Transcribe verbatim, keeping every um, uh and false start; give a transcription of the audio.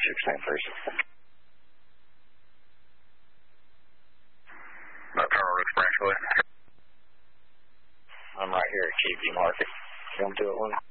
nine first. No Colonel Roots Branch, Willie. I'm right here at K P Market. You want to do it, one?